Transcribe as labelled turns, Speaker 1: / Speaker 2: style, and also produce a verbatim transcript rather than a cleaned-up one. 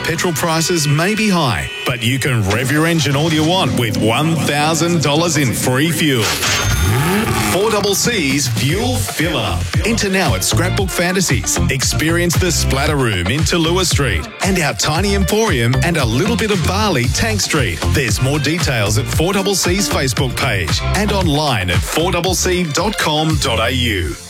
Speaker 1: petrol prices may be high, but you can rev your engine all you want with one thousand dollars in free fuel. four C C's Fuel Filler. Enter now at Scrapbook Fantasies. Experience the Splatter Room in Tallulah Street and our tiny emporium and a little bit of barley Tank Street. There's more details at four C C's Facebook page and online at four c c dot com dot a u.